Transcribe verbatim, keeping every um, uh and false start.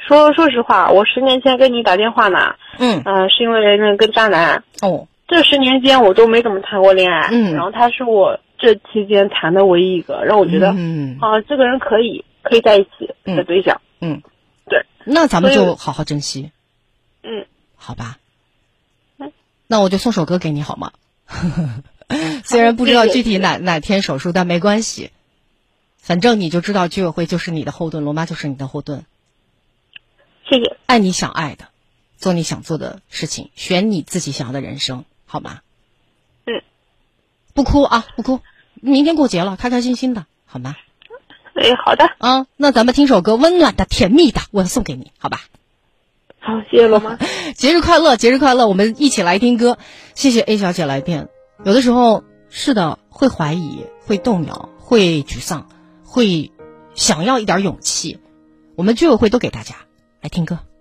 说说实话，我十年前跟你打电话呢， 嗯， 呃，是因为那个渣男。 哦， 这十年间我都没怎么谈过恋爱， 嗯， 然后他是我这期间谈的唯一一个，让我觉得， 嗯， 啊，这个人可以可以在一起的对象。 嗯， 对， 那咱们就好好珍惜。 嗯， 好吧。 嗯， 那我就送首歌给你好吗？虽然不知道具体哪哪天手术，但没关系。反正你就知道居委会就是你的后盾，罗妈就是你的后盾。 谢谢。 爱你想爱的，做你想做的事情，选你自己想要的人生，好吗？ 嗯。 不哭啊，不哭。明天过节了，开开心心的，好吗？ 哎，好的。 啊，那咱们听首歌，温暖的、甜蜜的，我送给你，好吧？ 好，谢谢罗妈。 节日快乐，节日快乐！我们一起来听歌。谢谢 A 小姐来电。有的时候是的，会怀疑，会动摇，会沮丧，会想要一点勇气。我们居委会都给大家来听歌。